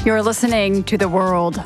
You're listening to The World.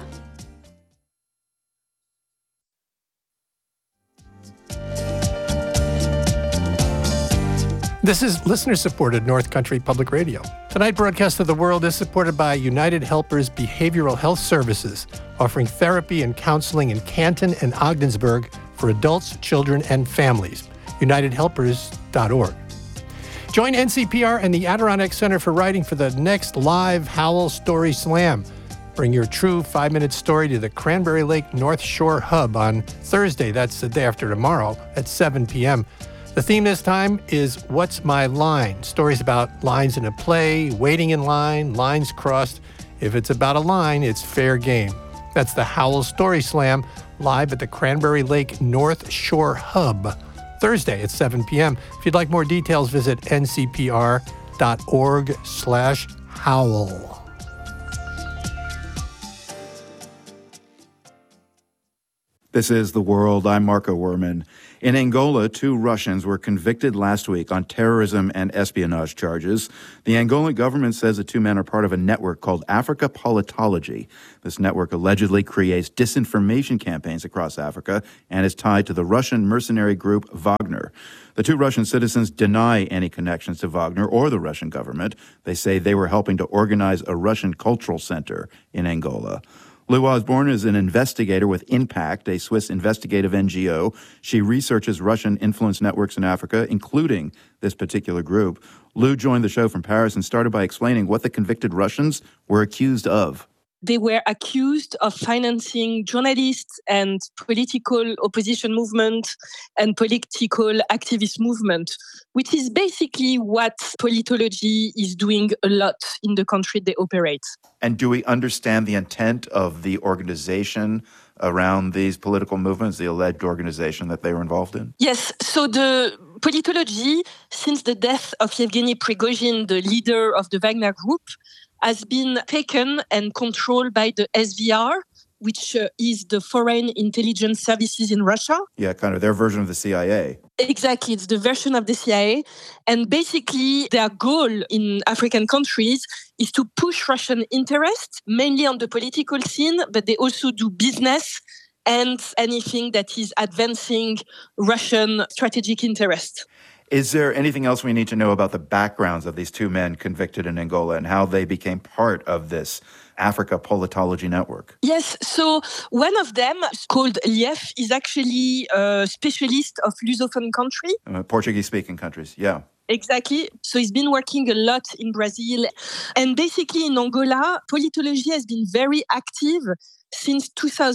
This is listener-supported North Country Public Radio. Tonight, broadcast of The World is supported by United Helpers Behavioral Health Services, offering therapy and counseling in Canton and Ogdensburg for adults, children, and families. UnitedHelpers.org. Join NCPR and the Adirondack Center for Writing for the next live Howl Story Slam. Bring your true 5-minute story to the Cranberry Lake North Shore Hub on Thursday, that's the day after tomorrow, at 7 p.m. The theme this time is What's My Line? Stories about lines in a play, waiting in line, lines crossed. If it's about a line, it's fair game. That's the Howl Story Slam, live at the Cranberry Lake North Shore Hub, Thursday at 7 p.m. If you'd like more details, visit ncpr.org/howl. This is The World. I'm Marco Werman. In Angola, 2 Russians were convicted last week on terrorism and espionage charges. The Angolan government says the 2 men are part of a network called Africa Politology. This network allegedly creates disinformation campaigns across Africa and is tied to the Russian mercenary group Wagner. The 2 Russian citizens deny any connections to Wagner or the Russian government. They say they were helping to organize a Russian cultural center in Angola. Lou Osborne is an investigator with Impact, a Swiss investigative NGO. She researches Russian influence networks in Africa, including this particular group. Lou joined the show from Paris and started by explaining what the convicted Russians were accused of. They were accused of financing journalists and political opposition movement and political activist movement, which is basically what politology is doing a lot in the country they operate. And do we understand the intent of the organization around these political movements, the alleged organization that they were involved in? Yes. So the politology, since the death of Yevgeny Prigozhin, the leader of the Wagner Group, has been taken and controlled by the SVR, which is the Foreign Intelligence Services in Russia. Yeah, kind of their version of the CIA. Exactly, it's the version of the CIA. And basically, their goal in African countries is to push Russian interests, mainly on the political scene, but they also do business and anything that is advancing Russian strategic interests. Is there anything else we need to know about the backgrounds of these 2 men convicted in Angola and how they became part of this Africa Politology network? Yes, so one of them, called Lief, is actually a specialist of Lusophone country. Portuguese-speaking countries, yeah. Exactly. So he's been working a lot in Brazil. And basically in Angola, politology has been very active since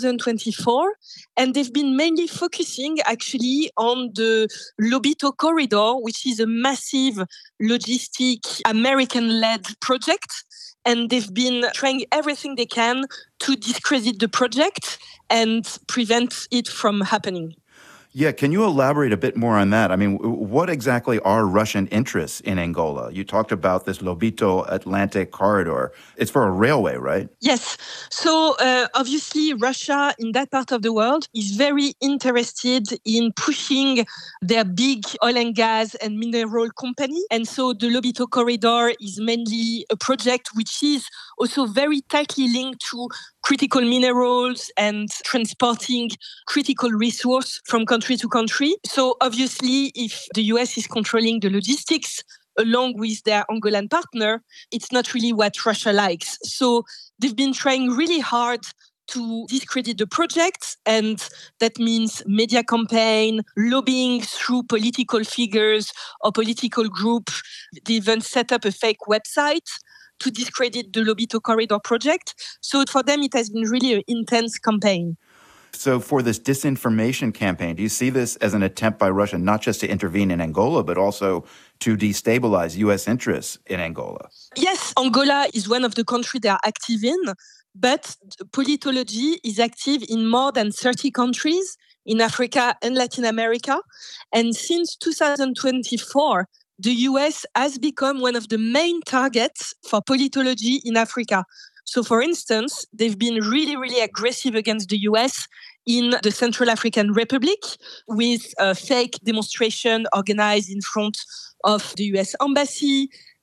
2024, and they've been mainly focusing actually on the Lobito Corridor, which is a massive logistic American-led project, and they've been trying everything they can to discredit the project and prevent it from happening. Yeah, can you elaborate a bit more on that? I mean, what exactly are Russian interests in Angola? You talked about this Lobito Atlantic Corridor. It's for a railway, right? Yes. So obviously, Russia in that part of the world is very interested in pushing their big oil and gas and mineral company. And so the Lobito Corridor is mainly a project which is also very tightly linked to critical minerals and transporting critical resource from country to country. So obviously, if the US is controlling the logistics along with their Angolan partner, it's not really what Russia likes. So they've been trying really hard to discredit the project, and that means media campaign, lobbying through political figures or political group. They even set up a fake website to discredit the Lobito Corridor project. So for them, it has been really an intense campaign. So for this disinformation campaign, do you see this as an attempt by Russia not just to intervene in Angola, but also to destabilize U.S. interests in Angola? Yes, Angola is one of the countries they are active in, but politology is active in more than 30 countries in Africa and Latin America. And since 2024, the US has become one of the main targets for politology in Africa. So, for instance, they've been really, really aggressive against the US in the Central African Republic with a fake demonstration organized in front of the US embassy.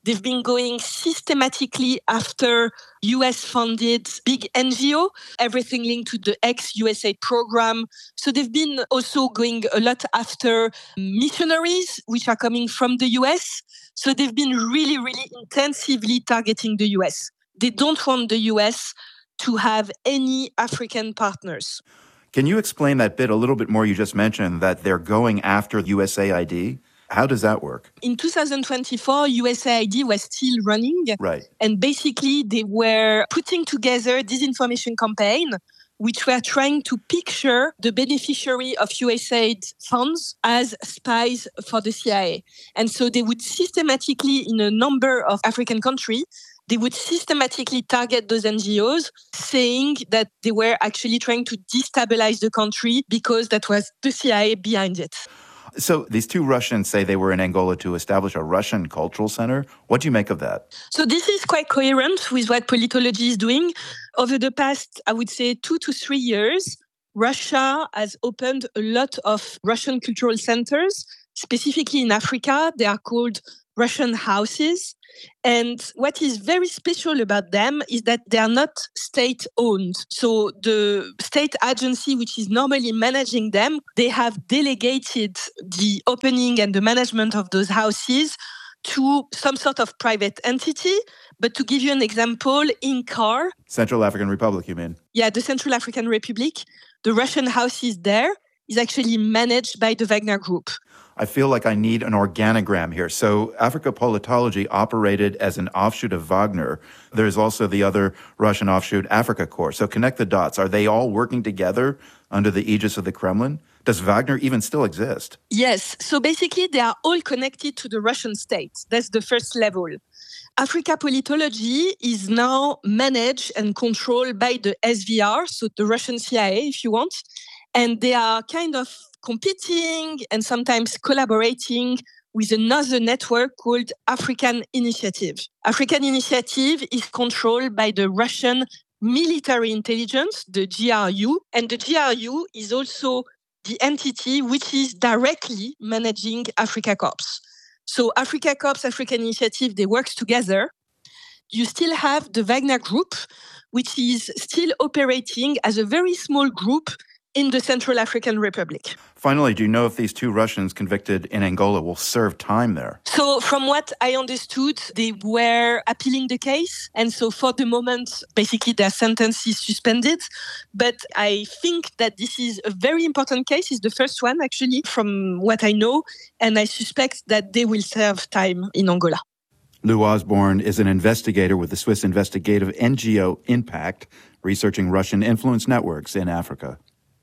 They've been going systematically after US-funded big NGO, everything linked to the ex-USAID program. So they've been also going a lot after missionaries, which are coming from the US. So they've been really, really intensively targeting the US. They don't want the US to have any African partners. Can you explain that bit a little bit more? You just mentioned that they're going after USAID. How does that work? In 2024, USAID was still running. Right. And basically, they were putting together this disinformation campaign, which were trying to picture the beneficiary of USAID funds as spies for the CIA. And so they would systematically, in a number of African countries, they would systematically target those NGOs, saying that they were actually trying to destabilize the country because that was the CIA behind it. So these two Russians say they were in Angola to establish a Russian cultural center. What do you make of that? So this is quite coherent with what politology is doing. Over the past, I would say, 2 to 3 years, Russia has opened a lot of Russian cultural centers, specifically in Africa. They are called Russian houses. And what is very special about them is that they are not state-owned. So the state agency, which is normally managing them, they have delegated the opening and the management of those houses to some sort of private entity. But to give you an example, in CAR... Central African Republic, you mean? Yeah, the Central African Republic. The Russian houses there is actually managed by the Wagner Group. I feel like I need an organogram here. So Africa Politology operated as an offshoot of Wagner. There's also the other Russian offshoot, Africa Corps. So connect the dots. Are they all working together under the aegis of the Kremlin? Does Wagner even still exist? Yes. So basically, they are all connected to the Russian state. That's the first level. Africa Politology is now managed and controlled by the SVR, so the Russian CIA, if you want. And they are kind of competing and sometimes collaborating with another network called African Initiative. African Initiative is controlled by the Russian military intelligence, the GRU, and the GRU is also the entity which is directly managing Africa Corps. So Africa Corps, African Initiative, they work together. You still have the Wagner Group, which is still operating as a very small group in the Central African Republic. Finally, do you know if these two Russians convicted in Angola will serve time there? So from what I understood, they were appealing the case. And so for the moment, basically their sentence is suspended. But I think that this is a very important case. It's the first one, actually, from what I know. And I suspect that they will serve time in Angola. Lou Osborne is an investigator with the Swiss investigative NGO Impact, researching Russian influence networks in Africa.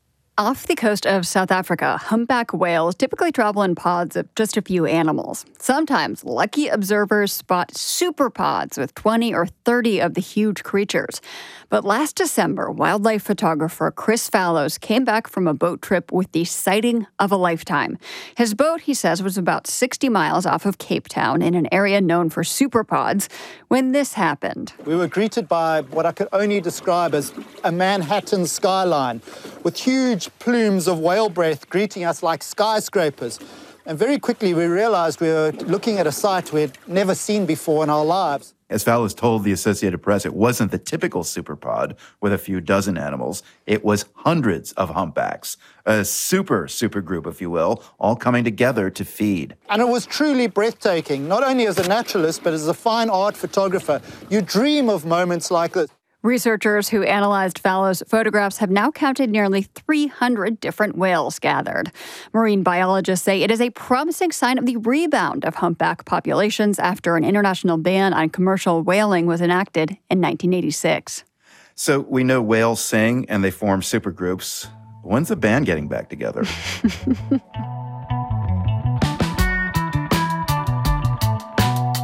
Off the coast of South Africa, humpback whales typically travel in pods of just a few animals. Sometimes lucky observers spot superpods with 20 or 30 of the huge creatures. But last December, wildlife photographer Chris Fallows came back from a boat trip with the sighting of a lifetime. His boat, he says, was about 60 miles off of Cape Town in an area known for superpods when this happened. We were greeted by what I could only describe as a Manhattan skyline, with huge plumes of whale breath greeting us like skyscrapers. And very quickly we realized we were looking at a sight we'd never seen before in our lives. As Fallows told the Associated Press, it wasn't the typical superpod with a few dozen animals. It was hundreds of humpbacks, a super group, if you will, all coming together to feed. And it was truly breathtaking, not only as a naturalist, but as a fine art photographer. You dream of moments like this. Researchers who analyzed Fallows' photographs have now counted nearly 300 different whales gathered. Marine biologists say it is a promising sign of the rebound of humpback populations after an international ban on commercial whaling was enacted in 1986. So we know whales sing and they form supergroups. When's the band getting back together?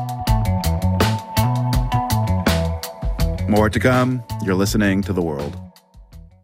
More to come. You're listening to The World.